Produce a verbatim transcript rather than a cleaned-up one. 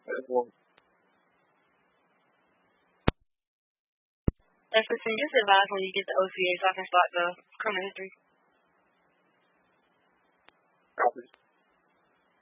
Jefferson, just advise when you get the O C A so I can start the criminal history.